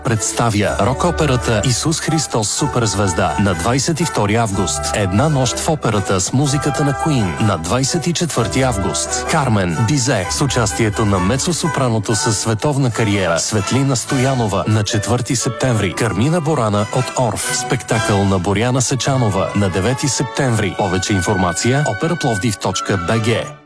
представя рок-операта Исус Христос Суперзвезда на 22 август. Една нощ в операта с музиката на Queen на 24 август. Кармен Бизе с участието на мецо-сопраното със световна кариера Светлина Стоянова на 4 септември. Кармина Борана от Орф. Спектакъл на Боряна Сечанова на 9 септември. Повече информация operaplовdiv.bg.